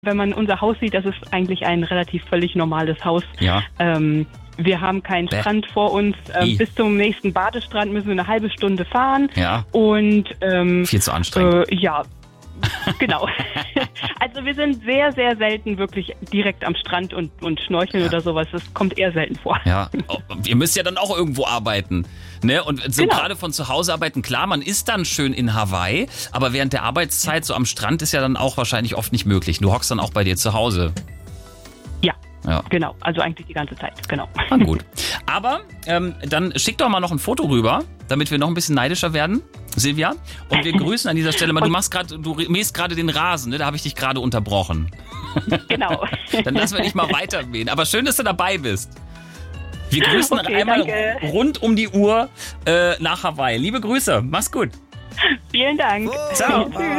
Wenn man unser Haus sieht, das ist eigentlich ein relativ völlig normales Haus. Ja. Wir haben keinen Strand vor uns. Bis zum nächsten Badestrand müssen wir eine halbe Stunde fahren. Ja. Und viel zu anstrengend. ja, genau. Also wir sind sehr, sehr selten wirklich direkt am Strand und schnorcheln oder sowas. Das kommt eher selten vor. Ja, ihr müsst ja dann auch irgendwo arbeiten. Ne? Und so gerade von zu Hause arbeiten, klar, man ist dann schön in Hawaii, aber während der Arbeitszeit so am Strand ist ja dann auch wahrscheinlich oft nicht möglich. Du hockst dann auch bei dir zu Hause. Ja, genau. Also eigentlich die ganze Zeit, genau. Na gut. Aber dann schick doch mal noch ein Foto rüber, damit wir noch ein bisschen neidischer werden, Silvia. Und wir grüßen an dieser Stelle mal. Du mähst gerade den Rasen, ne? Da habe ich dich gerade unterbrochen. Genau. Dann lassen wir dich mal weitermähen. Aber schön, dass du dabei bist. Wir grüßen einmal rund um die Uhr nach Hawaii. Liebe Grüße, mach's gut. Vielen Dank. Ciao. Tschüss.